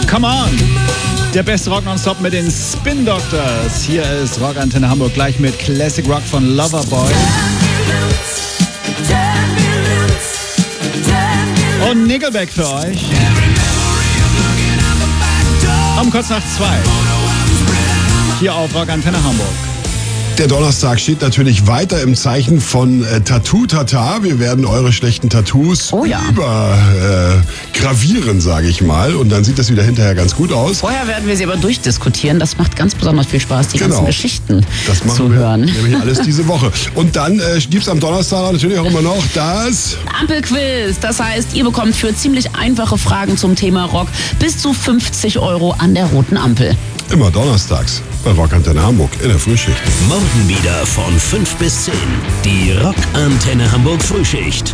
Come on! Der beste Rock nonstop mit den Spin Doctors. Hier ist Rockantenne Hamburg gleich mit Classic Rock von Loverboy. Und Nickelback für euch. Um kurz nach 2. Hier auf Rockantenne Hamburg. Der Donnerstag steht natürlich weiter im Zeichen von Tattoo-Tata. Wir werden eure schlechten Tattoos gravieren, sage ich mal. Und dann sieht das wieder hinterher ganz gut aus. Vorher werden wir sie aber durchdiskutieren. Das macht ganz besonders viel Spaß, die ganzen Geschichten das machen zu wir hören. Nämlich alles diese Woche. Und dann gibt es am Donnerstag natürlich auch immer noch das Ampelquiz. Das heißt, ihr bekommt für ziemlich einfache Fragen zum Thema Rock bis zu 50 € an der roten Ampel. Immer donnerstags bei Rockantenne Hamburg in der Frühschicht. Morgen wieder von 5 bis 10. Die Rockantenne Hamburg Frühschicht.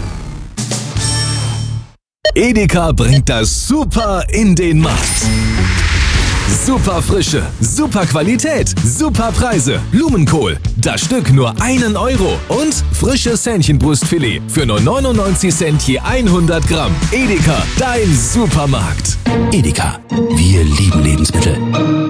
Edeka bringt das Super in den Markt. Super Frische, super Qualität, super Preise. Blumenkohl, das Stück nur 1 Euro. Und frisches Hähnchenbrustfilet für nur 99 Cent je 100 Gramm. Edeka, dein Supermarkt. Edeka, wir lieben Lebensmittel.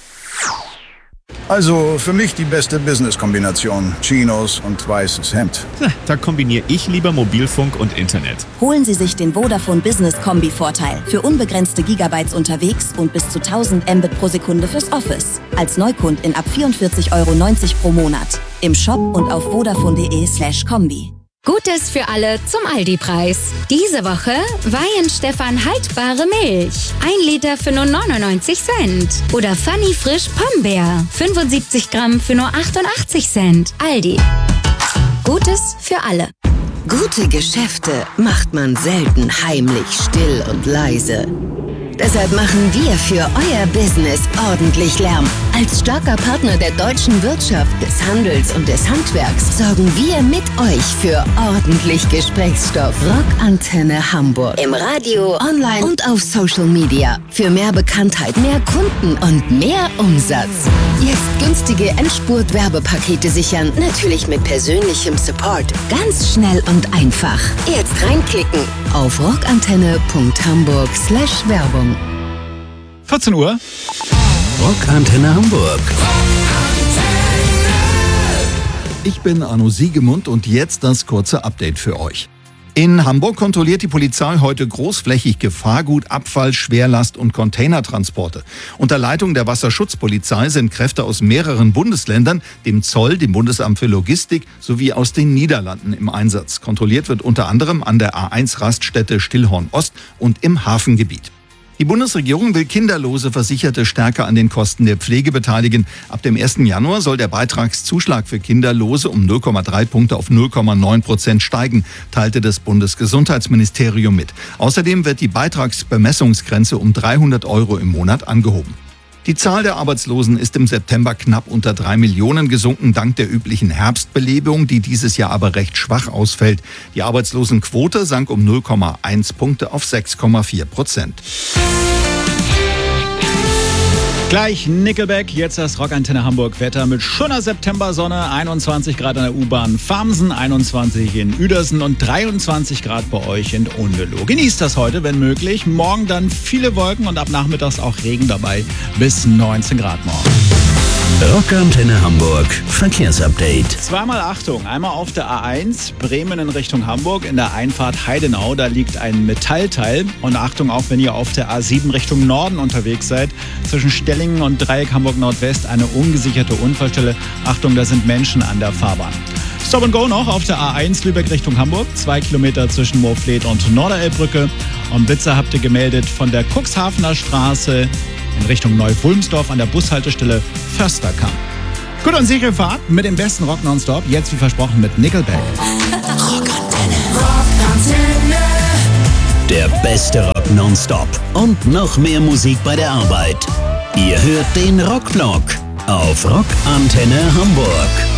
Also für mich die beste Business-Kombination. Chinos und weißes Hemd. Da kombiniere ich lieber Mobilfunk und Internet. Holen Sie sich den Vodafone Business Kombi-Vorteil. Für unbegrenzte Gigabytes unterwegs und bis zu 1000 Mbit pro Sekunde fürs Office. Als Neukundin ab 44,90 € pro Monat. Im Shop und auf vodafone.de/kombi. Gutes für alle zum Aldi-Preis. Diese Woche Weihenstephan haltbare Milch. 1 Liter für nur 99 Cent. Oder Funny Frisch Pombeer. 75 Gramm für nur 88 Cent. Aldi. Gutes für alle. Gute Geschäfte macht man selten heimlich, still und leise. Deshalb machen wir für euer Business ordentlich Lärm. Als starker Partner der deutschen Wirtschaft, des Handels und des Handwerks sorgen wir mit euch für ordentlich Gesprächsstoff. Rockantenne Hamburg. Im Radio, online und auf Social Media. Für mehr Bekanntheit, mehr Kunden und mehr Umsatz. Jetzt günstige Endspurt-Werbepakete sichern. Natürlich mit persönlichem Support. Ganz schnell und einfach. Jetzt reinklicken auf rockantenne.hamburg/Werbung. 14 Uhr. Rockantenne Hamburg. Ich bin Arno Siegemund und jetzt das kurze Update für euch. In Hamburg kontrolliert die Polizei heute großflächig Gefahrgut, Abfall, Schwerlast und Containertransporte. Unter Leitung der Wasserschutzpolizei sind Kräfte aus mehreren Bundesländern, dem Zoll, dem Bundesamt für Logistik sowie aus den Niederlanden im Einsatz. Kontrolliert wird unter anderem an der A1-Raststätte Stillhorn Ost und im Hafengebiet. Die Bundesregierung will kinderlose Versicherte stärker an den Kosten der Pflege beteiligen. Ab dem 1. Januar soll der Beitragszuschlag für Kinderlose um 0,3 Punkte auf 0,9% steigen, teilte das Bundesgesundheitsministerium mit. Außerdem wird die Beitragsbemessungsgrenze um 300 € im Monat angehoben. Die Zahl der Arbeitslosen ist im September knapp unter 3 Millionen gesunken, dank der üblichen Herbstbelebung, die dieses Jahr aber recht schwach ausfällt. Die Arbeitslosenquote sank um 0,1 Punkte auf 6,4%. Gleich Nickelback, jetzt das Rockantenne Hamburg Wetter mit schöner Septembersonne, 21 Grad an der U-Bahn Farmsen, 21 in Uedersen und 23 Grad bei euch in Undeloh. Genießt das heute, wenn möglich. Morgen dann viele Wolken und ab nachmittags auch Regen dabei, bis 19 Grad morgen. Rockantenne Hamburg Verkehrsupdate. Zweimal Achtung, einmal auf der A1 Bremen in Richtung Hamburg in der Einfahrt Heidenau, da liegt ein Metallteil. Und Achtung auch, wenn ihr auf der A7 Richtung Norden unterwegs seid, zwischen Stellingen und Dreieck Hamburg Nordwest eine ungesicherte Unfallstelle. Achtung, da sind Menschen an der Fahrbahn. Stop and Go noch auf der A1 Lübeck Richtung Hamburg, 2 Kilometer zwischen Moorfleet und Norderelbbrücke. Und Blitzer habt ihr gemeldet von der Cuxhavener Straße in Richtung Neu-Wulmsdorf an der Bushaltestelle Försterkamp. Gut und sichere Fahrt mit dem besten Rock nonstop. Jetzt wie versprochen mit Nickelback. Rockantenne. Der beste Rock nonstop und noch mehr Musik bei der Arbeit. Ihr hört den Rockblock auf Rockantenne Hamburg.